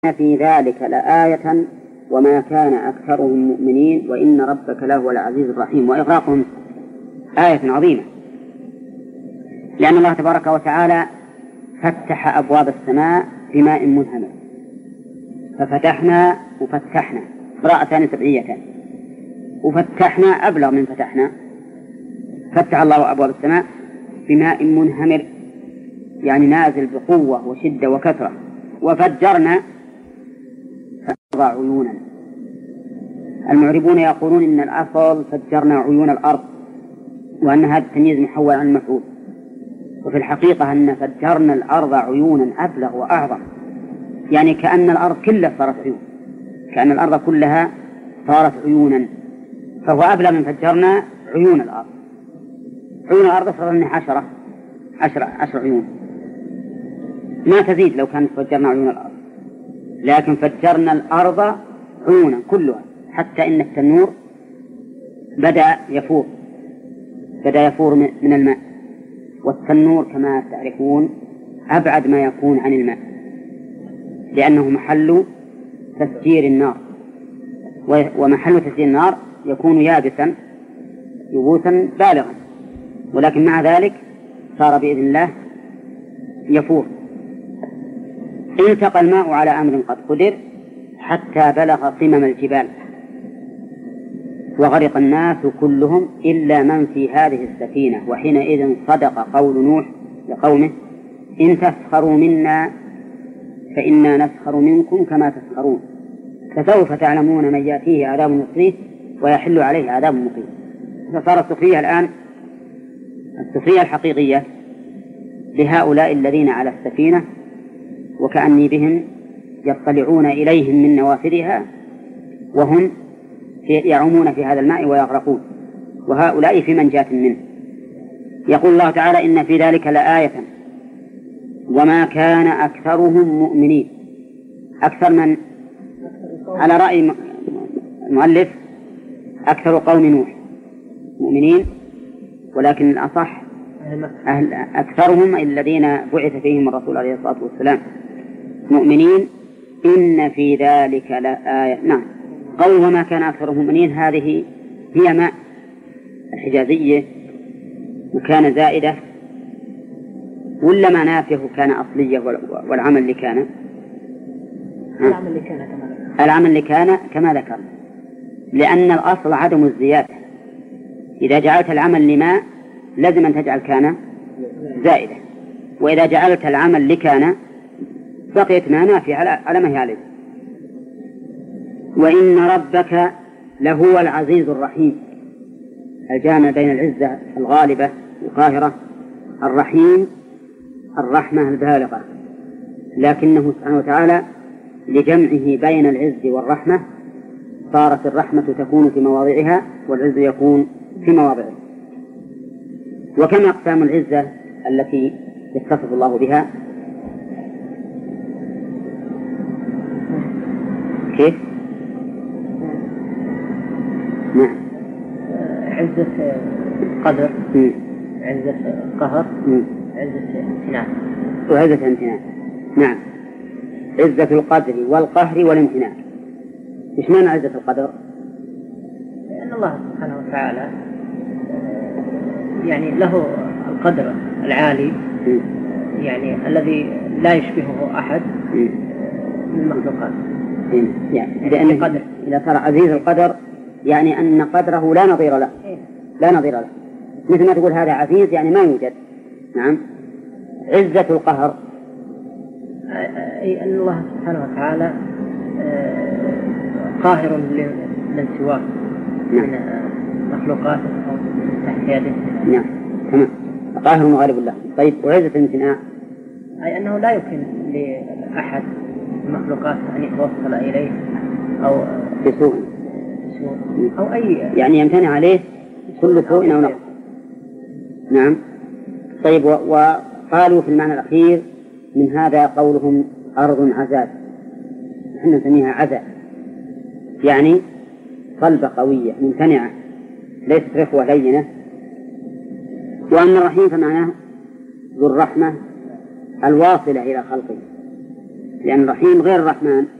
في ذلك لآية وما كان أكثرهم مؤمنين وإن ربك لهو العزيز الرحيم. وإغراقهم آية عظيمة، لأن الله تبارك وتعالى فتح أبواب السماء بماء منهمر، ففتحنا وفتحنا قراءتان سبعيتان، وفتحنا أبلغ من فتحنا. فتح الله أبواب السماء بماء منهمر، يعني نازل بقوة وشدة وكثرة. وفجرنا عيونا. المعربون يقولون إن الأصل فجرنا عيون الأرض، وأن هذا التمييز محول عن المفعول، وفي الحقيقة أن فجرنا الأرض عيونا أبلغ وأعظم، يعني كأن الأرض كلها صارت عيون، كأن الأرض كلها صارت عيونا، فهو أبلغ من فجرنا عيون الأرض. عيون الأرض صار منها عشر عيون، ما تزيد لو كانت فجرنا عيون الأرض، لكن فجرنا الأرض عيونا كلها، حتى إن التنور بدأ يفور من الماء. والتنور كما تعرفون أبعد ما يكون عن الماء، لأنه محل تسجير النار، ومحل تسجير النار يكون يابسا بالغا، ولكن مع ذلك صار بإذن الله يفور. التقى الماء على أمر قد قدر حتى بلغ قمم الجبال، وغرق الناس كلهم إلا من في هذه السفينة. وحينئذ صدق قول نوح لقومه إن تسخروا منا فإنا نسخر منكم كما تسخرون، فسوف تعلمون من يأتيه عذاب يخزيه ويحل عليه عذاب مقيم. فصار السخرية الآن السخرية الحقيقية لهؤلاء الذين على السفينة، وكأني بهم يطلعون إليهم من نوافذها وهم يعومون في هذا الماء ويغرقون، وهؤلاء في منجاة منه. يقول الله تعالى إن في ذلك لآية وما كان أكثرهم مؤمنين. أكثر من على رأي المؤلف أكثر قوم نوح مؤمنين، ولكن الأصح أكثرهم الذين بعث فيهم الرسول عليه الصلاة والسلام مؤمنين. إن في ذلك لآية. نعم، قول وما كان أكثر مؤمنين هذه هي ماء الحجازية، وكان زائدة ولا ما نافيه كان أصلية؟ والعمل اللي كان العمل اللي كان كما ذكرنا، لأن الأصل عدم الزيادة. إذا جعلت العمل لما لازم أن تجعل كان زائدة، وإذا جعلت العمل لكان بقيت ما نافية على ما هي عليه. وإن ربك لهو العزيز الرحيم، الجامع بين العزة الغالبة القاهرة الرحيم الرحمة البالغة، لكنه سبحانه وتعالى لجمعه بين العز والرحمة صارت الرحمة تكون في مواضعها والعز يكون في مواضعه. وكما أقسام العزة التي يتصف الله بها كيف؟ نعم، عزة قدر، عزة قهر، عزة امتناع، وعزة امتناع. نعم، عزة القدر والقهر والامتناع. إيش معنى عزة القدر؟ لأن الله سبحانه وتعالى يعني له القدر العالي، يعني الذي لا يشبهه أحد من المخلوقات. يعني لأن قدر إذا صار عزيز القدر يعني أن قدره لا نظير له، لا نظير له، مثل ما تقول هذا عزيز يعني ما يوجد. نعم. عزة القهر أي أن الله سبحانه وتعالى قاهر من سواه من مخلوقاته أو تحت يده. نعم، تمام، قاهر وغالب الله. طيب، وعزة الامتناع أي أنه لا يمكن لأحد المخلوقات أن يتوصل إليه أو بسوء أو أي يعني يمتنع عليه كل سوء أو نقص. نعم. طيب، وقالوا في المعنى الأخير من هذا قولهم أرض عزاز، نحن نسميها عزاز، يعني صلبة قوية ممتنعة ليست رخوة لينة. وأن الرحيم فمعناه ذو الرحمة الواصلة إلى خلقه، لأن الرحيم غير الرحمن.